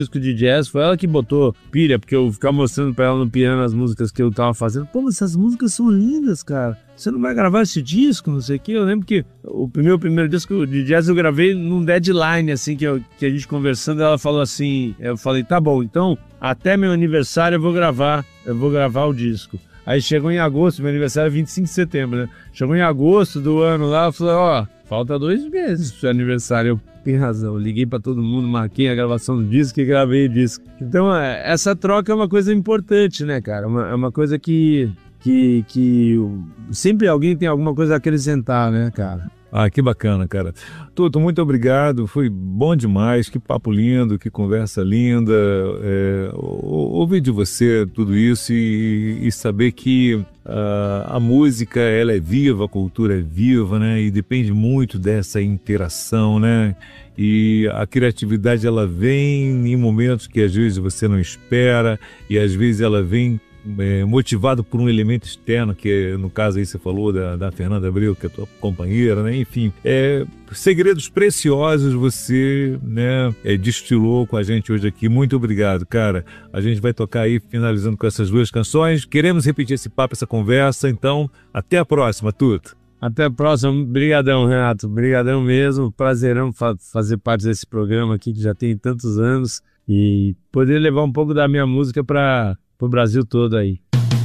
disco de jazz, foi ela que botou pilha, porque eu ficava mostrando pra ela no piano as músicas que eu tava fazendo. Pô, mas essas músicas são lindas, cara. Você não vai gravar esse disco, não sei o quê. Eu lembro que o meu primeiro disco de jazz eu gravei num deadline, assim, que a gente conversando, ela falou assim, eu falei, tá bom, então até meu aniversário eu vou gravar o disco. Aí chegou em agosto, meu aniversário é 25 de setembro, né? Chegou em agosto do ano lá, eu falei, ó, falta 2 meses pro seu aniversário. Eu, tem razão, eu liguei pra todo mundo, marquei a gravação do disco e gravei o disco. Então, essa troca é uma coisa importante, né, cara? É uma coisa que sempre alguém tem alguma coisa a acrescentar, né, cara? Ah, que bacana, cara. Tuto, muito obrigado, foi bom demais, que papo lindo, que conversa linda, ouvir de você tudo isso e saber que a música, ela é viva, a cultura é viva, né, e depende muito dessa interação, né, e a criatividade, ela vem em momentos que às vezes você não espera, e às vezes ela vem motivado por um elemento externo, que no caso aí você falou da Fernanda Abreu, que é tua companheira, né? Enfim, segredos preciosos você, né, destilou com a gente hoje aqui. Muito obrigado, cara. A gente vai tocar aí, finalizando com essas 2 canções. Queremos repetir esse papo, essa conversa, então até a próxima, Tuto. Até a próxima. Obrigadão, Renato. Obrigadão mesmo. Prazerão fazer parte desse programa aqui, que já tem tantos anos, e poder levar um pouco da minha música para o Brasil todo aí.